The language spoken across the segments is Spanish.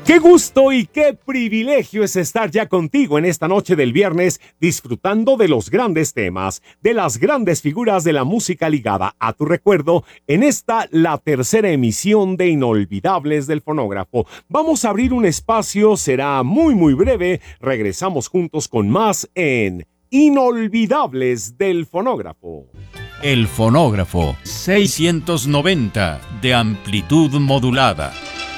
Qué gusto y qué privilegio es estar ya contigo en esta noche del viernes, disfrutando de los grandes temas, de las grandes figuras de la música ligada a tu recuerdo, en esta, la tercera emisión de Inolvidables del Fonógrafo. Vamos a abrir un espacio, será muy breve, regresamos juntos con más en Inolvidables del Fonógrafo. El Fonógrafo 690 de amplitud modulada.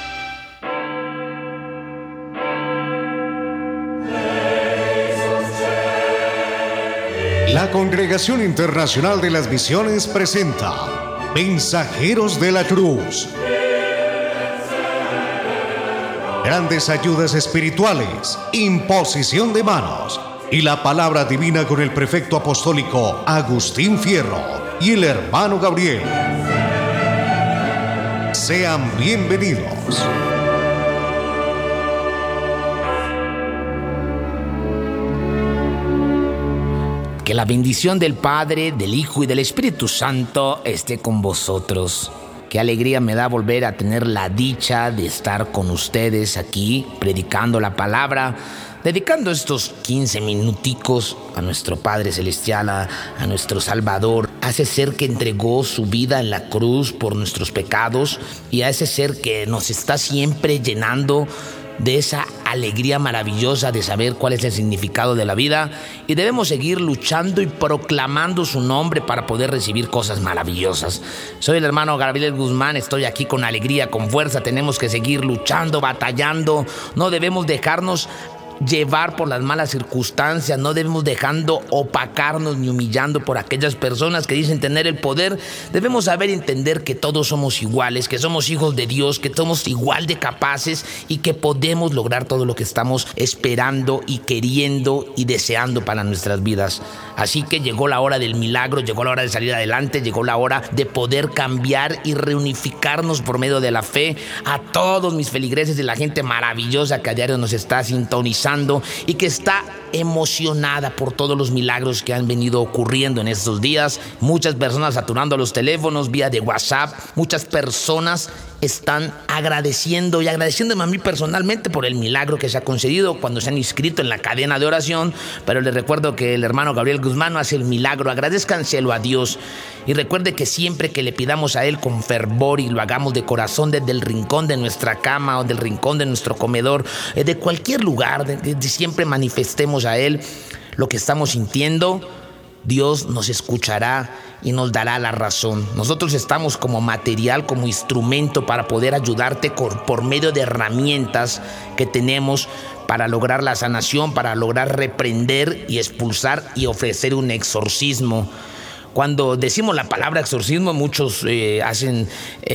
La Congregación Internacional de las Misiones presenta Mensajeros de la Cruz. Grandes ayudas espirituales, imposición de manos y la palabra divina con el prefecto apostólico Agustín Fierro y el hermano Gabriel. Sean bienvenidos. Que la bendición del Padre, del Hijo y del Espíritu Santo esté con vosotros. Qué alegría me da volver a tener la dicha de estar con ustedes aquí, predicando la palabra, dedicando estos 15 minuticos a nuestro Padre Celestial, a nuestro Salvador, a ese ser que entregó su vida en la cruz por nuestros pecados y a ese ser que nos está siempre llenando de esa alegría maravillosa de saber cuál es el significado de la vida, y debemos seguir luchando y proclamando su nombre para poder recibir cosas maravillosas. Soy el hermano Gabriel Guzmán, estoy aquí con alegría, con fuerza. Tenemos que seguir luchando, batallando, no debemos dejarnos llevar por las malas circunstancias, no debemos dejando opacarnos ni humillando por aquellas personas que dicen tener el poder. Debemos saber entender que todos somos iguales, que somos hijos de Dios, que somos igual de capaces y que podemos lograr todo lo que estamos esperando y queriendo y deseando para nuestras vidas. Así que llegó la hora del milagro, llegó la hora de salir adelante, llegó la hora de poder cambiar y reunificarnos por medio de la fe. A todos mis feligreses y la gente maravillosa que a diario nos está sintonizando y que está emocionada por todos los milagros que han venido ocurriendo en estos días. Muchas personas saturando los teléfonos vía de WhatsApp. Muchas personas están agradeciéndome a mí personalmente por el milagro que se ha concedido cuando se han inscrito en la cadena de oración. Pero les recuerdo que el hermano Gabriel Guzmán no hace el milagro. Agradézcanselo a Dios y recuerde que siempre que le pidamos a Él con fervor y lo hagamos de corazón, desde el rincón de nuestra cama o del rincón de nuestro comedor, de cualquier lugar, de siempre manifestemos a Él lo que estamos sintiendo, Dios nos escuchará y nos dará la razón. Nosotros estamos como material, como instrumento para poder ayudarte por medio de herramientas que tenemos para lograr la sanación, para lograr reprender y expulsar y ofrecer un exorcismo. Cuando decimos la palabra exorcismo, muchos hacen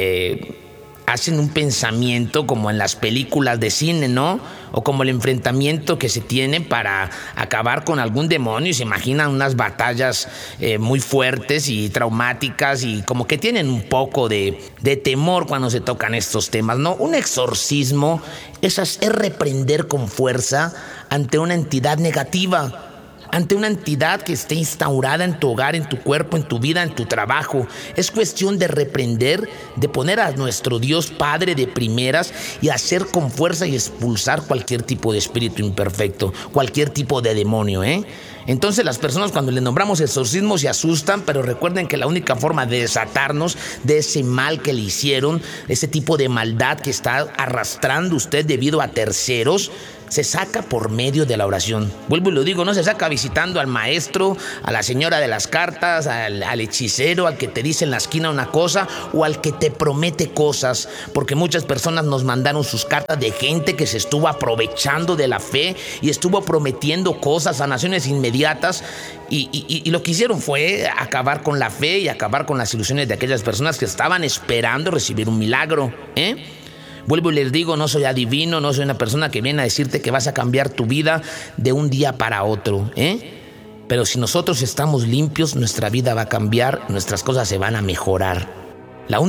un pensamiento como en las películas de cine, ¿no? O como el enfrentamiento que se tiene para acabar con algún demonio, y se imaginan unas batallas muy fuertes y traumáticas, y como que tienen un poco de temor cuando se tocan estos temas, ¿no? Un exorcismo es reprender con fuerza ante una entidad negativa, ante una entidad que esté instaurada en tu hogar, en tu cuerpo, en tu vida, en tu trabajo. Es cuestión de reprender, de poner a nuestro Dios Padre de primeras y hacer con fuerza y expulsar cualquier tipo de espíritu imperfecto, cualquier tipo de demonio, Entonces las personas cuando le nombramos exorcismo se asustan, pero recuerden que la única forma de desatarnos de ese mal que le hicieron, ese tipo de maldad que está arrastrando usted debido a terceros, se saca por medio de la oración. Vuelvo y lo digo, no se saca visitando al maestro, a la señora de las cartas, al hechicero, al que te dice en la esquina una cosa o al que te promete cosas, porque muchas personas nos mandaron sus cartas de gente que se estuvo aprovechando de la fe y estuvo prometiendo cosas, sanaciones inmediatas, y lo que hicieron fue acabar con la fe y acabar con las ilusiones de aquellas personas que estaban esperando recibir un milagro, Vuelvo y les digo, no soy adivino, no soy una persona que viene a decirte que vas a cambiar tu vida de un día para otro, Pero si nosotros estamos limpios, nuestra vida va a cambiar, nuestras cosas se van a mejorar.